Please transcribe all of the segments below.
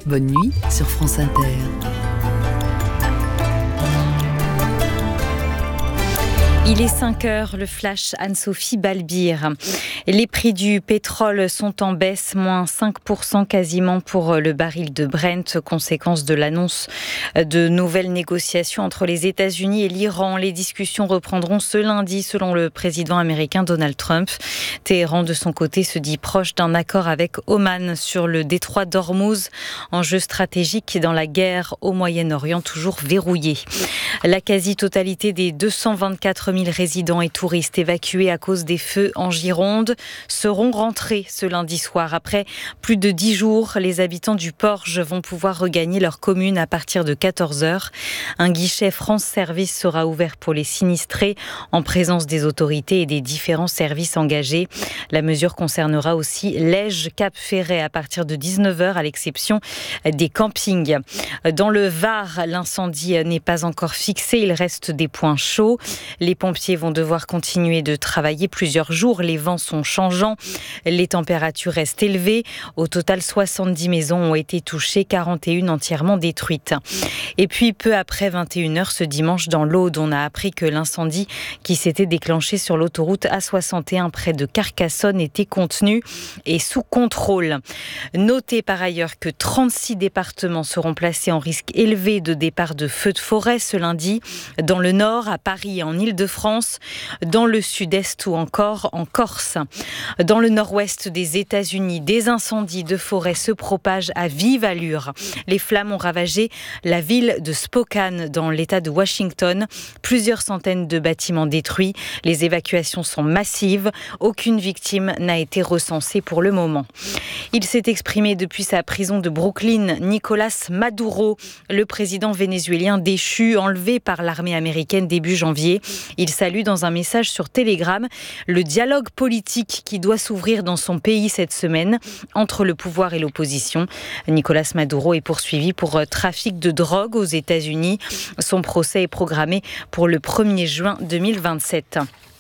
Bonne nuit sur France Inter. Il est 5h, le flash Anne-Sophie Balbir. Les prix du pétrole sont en baisse, moins 5% quasiment pour le baril de Brent, conséquence de l'annonce de nouvelles négociations entre les États-Unis et l'Iran. Les discussions reprendront ce lundi selon le président américain Donald Trump. Téhéran, de son côté, se dit proche d'un accord avec Oman sur le détroit d'Ormuz, enjeu stratégique dans la guerre au Moyen-Orient toujours verrouillé. La quasi-totalité des 224 000 résidents et touristes évacués à cause des feux en Gironde seront rentrés ce lundi soir. Après plus de 10 jours, les habitants du Porge vont pouvoir regagner leur commune à partir de 14h. Un guichet France Service sera ouvert pour les sinistrés en présence des autorités et des différents services engagés. La mesure concernera aussi Lège, Cap Ferret à partir de 19h à l'exception des campings. Dans le Var, l'incendie n'est pas encore fixé, il reste des points chauds. Les pompiers vont devoir continuer de travailler plusieurs jours. Les vents sont changeants. Les températures restent élevées. Au total, 70 maisons ont été touchées, 41 entièrement détruites. Et puis, peu après 21h ce dimanche, dans l'Aude, on a appris que l'incendie qui s'était déclenché sur l'autoroute A61 près de Carcassonne était contenu et sous contrôle. Notez par ailleurs que 36 départements seront placés en risque élevé de départ de feux de forêt ce lundi. Dans le Nord, à Paris et en Île-de-France, dans le Sud-Est ou encore en Corse. Dans le Nord-Ouest des États-Unis, des incendies de forêt se propagent à vive allure. Les flammes ont ravagé la ville de Spokane dans l'État de Washington. Plusieurs centaines de bâtiments détruits. Les évacuations sont massives. Aucune victime n'a été recensée pour le moment. Il s'est exprimé depuis sa prison de Brooklyn. Nicolás Maduro, le président vénézuélien déchu, enlevé par l'armée américaine début janvier. Il salue dans un message sur Telegram le dialogue politique qui doit s'ouvrir dans son pays cette semaine entre le pouvoir et l'opposition. Nicolás Maduro est poursuivi pour trafic de drogue aux États-Unis. Son procès est programmé pour le 1er juin 2027.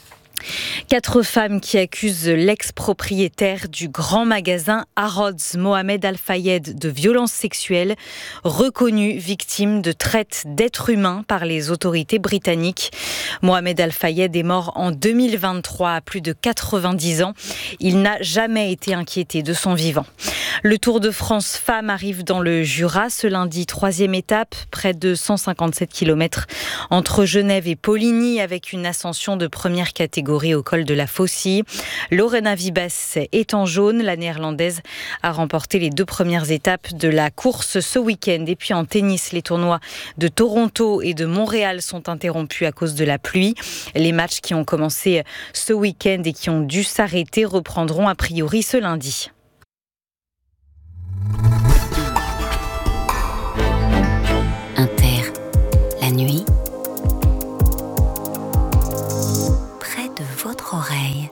4 femmes qui accusent l'ex-propriétaire du grand magasin Harrods, Mohamed Al-Fayed, de violences sexuelles, reconnu victime de traite d'êtres humains par les autorités britanniques. Mohamed Al-Fayed est mort en 2023 à plus de 90 ans. Il n'a jamais été inquiété de son vivant. Le Tour de France Femmes arrive dans le Jura ce lundi, 3e étape, près de 157 km entre Genève et Poligny avec une ascension de première catégorie au col de la Faucille. Lorena Wiebes est en jaune. La néerlandaise a remporté les 2 premières étapes de la course ce week-end. Et puis en tennis, les tournois de Toronto et de Montréal sont interrompus à cause de la pluie. Les matchs qui ont commencé ce week-end et qui ont dû s'arrêter reprendront a priori ce lundi. Inter, la nuit, près de votre oreille.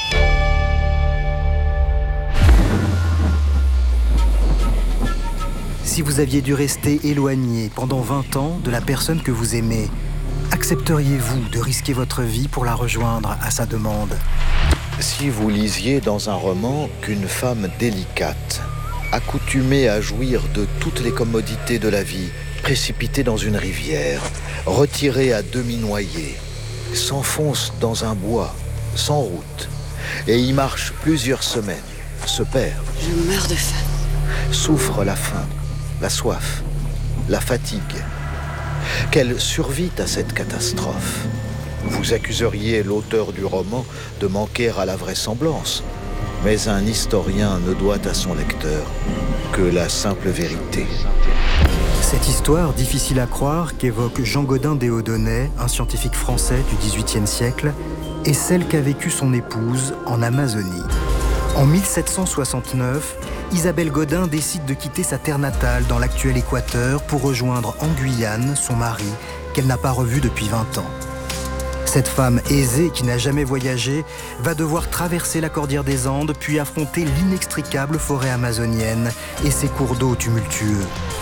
Si vous aviez dû rester éloigné pendant 20 ans de la personne que vous aimez, accepteriez-vous de risquer votre vie pour la rejoindre à sa demande ? Si vous lisiez dans un roman qu'une femme délicate, accoutumée à jouir de toutes les commodités de la vie, précipitée dans une rivière, retirée à demi noyée, s'enfonce dans un bois, sans route, et y marche plusieurs semaines, se perd. Je meurs de faim. Souffre la faim, la soif, la fatigue. Qu'elle survit à cette catastrophe. Vous accuseriez l'auteur du roman de manquer à la vraisemblance. Mais un historien ne doit à son lecteur que la simple vérité. Cette histoire, difficile à croire, qu'évoque Jean Gaudin d'Éodonnet, un scientifique français du XVIIIe siècle, est celle qu'a vécue son épouse en Amazonie. En 1769, Isabelle Gaudin décide de quitter sa terre natale dans l'actuel Équateur pour rejoindre en Guyane son mari, qu'elle n'a pas revu depuis 20 ans. Cette femme aisée qui n'a jamais voyagé va devoir traverser la cordillère des Andes puis affronter l'inextricable forêt amazonienne et ses cours d'eau tumultueux.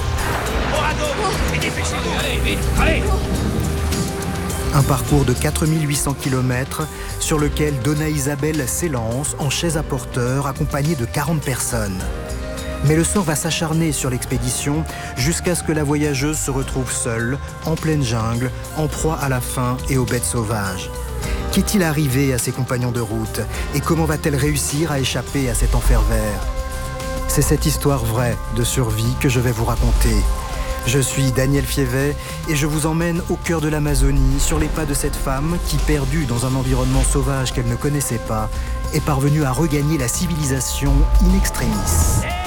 Un parcours de 4800 km sur lequel Donna Isabelle s'élance en chaise à porteur accompagnée de 40 personnes. Mais le sort va s'acharner sur l'expédition jusqu'à ce que la voyageuse se retrouve seule, en pleine jungle, en proie à la faim et aux bêtes sauvages. Qu'est-il arrivé à ses compagnons de route et comment va-t-elle réussir à échapper à cet enfer vert ? C'est cette histoire vraie de survie que je vais vous raconter. Je suis Daniel Fievet et je vous emmène au cœur de l'Amazonie, sur les pas de cette femme qui, perdue dans un environnement sauvage qu'elle ne connaissait pas, est parvenue à regagner la civilisation in extremis.